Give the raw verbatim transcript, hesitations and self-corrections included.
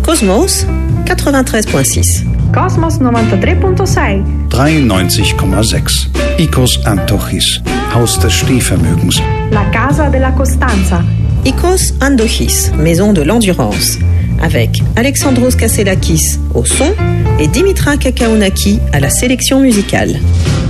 Cosmos quatre-vingt-treize virgule six. Cosmos neunundneunzig Komma sechs. dreiundneunzig Komma sechs. Icos Antochis, Haus des Stehvermögens. La Casa della Costanza. Icos Andochis, Maison de l'Endurance, avec Alexandros Kasselakis au son et Dimitra Kakaonaki à la sélection musicale.